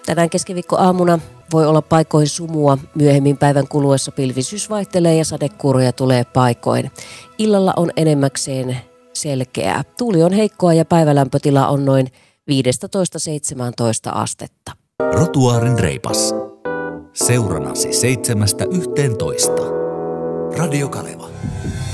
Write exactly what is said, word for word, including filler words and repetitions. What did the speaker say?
Tänään keskiviikkoaamuna voi olla paikoin sumua. Myöhemmin päivän kuluessa pilvisyys vaihtelee ja sadekuuroja tulee paikoin. Illalla on enemmäkseen selkeää. Tuuli on heikkoa ja päivälämpötila on noin viisitoista seitsemäntoista astetta. Rotuaarin reipas. Seuranasi seitsemästä yhteentoista. Radio Kaleva.